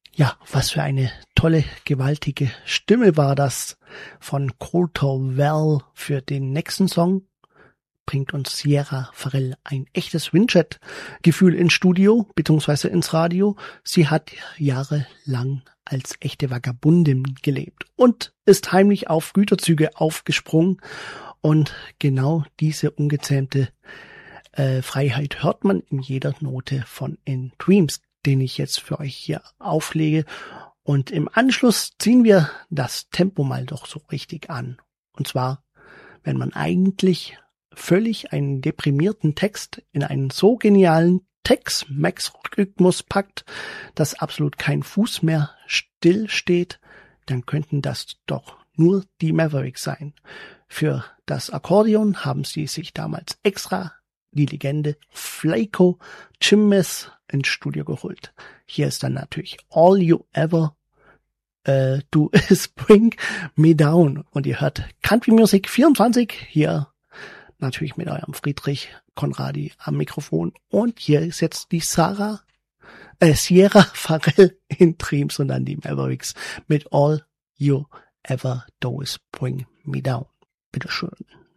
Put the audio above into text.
Ja, was für eine tolle, gewaltige Stimme war das von Colter Well für den nächsten Song. Bringt uns Sierra Farrell ein echtes Winchat-Gefühl ins Studio bzw. ins Radio. Sie hat jahrelang als echte Vagabundin gelebt und ist heimlich auf Güterzüge aufgesprungen. Und genau diese ungezähmte Freiheit hört man in jeder Note von In Dreams, den ich jetzt für euch hier auflege. Und im Anschluss ziehen wir das Tempo mal doch so richtig an. Und zwar, wenn man eigentlich völlig einen deprimierten Text in einen so genialen Tex-Mex-Rhythmus packt, dass absolut kein Fuß mehr still steht, dann könnten das doch nur die Mavericks sein. Für das Akkordeon haben sie sich damals extra die Legende Flaco Chimmes ins Studio geholt. Hier ist dann natürlich All You Ever Do Is Bring Me Down. Und ihr hört Country Music 24 hier natürlich mit eurem Friedrich Conradi am Mikrofon. Und hier ist jetzt die Sierra Farrell in Dreams und dann die Mavericks mit All You Ever Do Is Bring Me Down. Bitteschön.